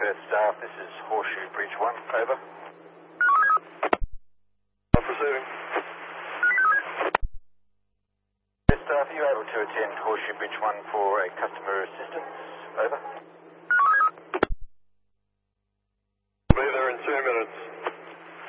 Perth staff, this is Horseshoe Bridge 1, over. I'm receiving. Perth staff, are you able to attend Horseshoe Bridge 1 for a customer assistance, over?